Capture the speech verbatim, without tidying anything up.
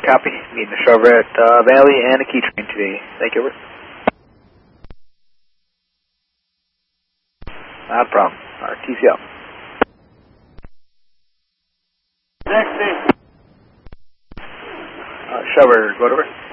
copy. Meeting the Chevrolet at uh, Valley and a key train today. Thank you, over. Not a problem. All right, T C out. Next day. Uh, Chevrolet, go over.